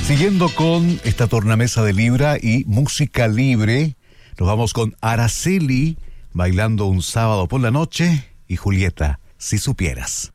Siguiendo con esta tornamesa de Libra y música libre, nos vamos con Araceli, bailando un sábado por la noche, y Julieta, si supieras.